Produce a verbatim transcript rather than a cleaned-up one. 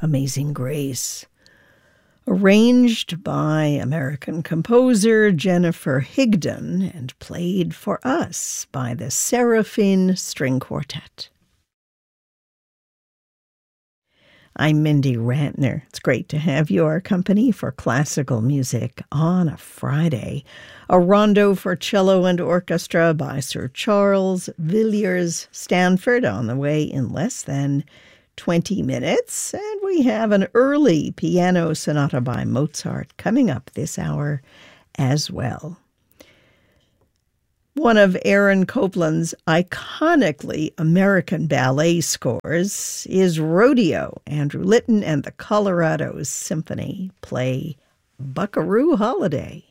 Amazing Grace, arranged by American composer Jennifer Higdon and played for us by the Seraphine String Quartet. I'm Mindy Rantner. It's great to have your company for classical music on a Friday. A rondo for cello and orchestra by Sir Charles Villiers Stanford on the way in less than twenty minutes. And we have an early piano sonata by Mozart coming up this hour as well. One of Aaron Copland's iconically American ballet scores is Rodeo. Andrew Litton and the Colorado Symphony play Buckaroo Holiday.